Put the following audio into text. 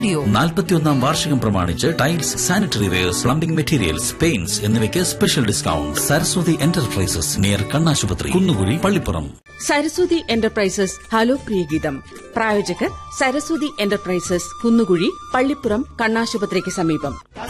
41ാം വാർഷികം പ്രമാണിച്ച് tiles, sanitary wears, plumbing materials, paints എന്നിവയ്ക്ക് special discount. Saraswati enterprises, near കണ്ണാശുപത്രി, കുന്നുകുഴി, പള്ളിപ്പുറം. Saraswati enterprises hello Priyageetham. പ്രായോജകർ സരസ്വതി എന്റർപ്രൈസസ്, കുന്നുകുഴി, പള്ളിപ്പുറം, കണ്ണാശുപത്രിക്ക് സമീപം.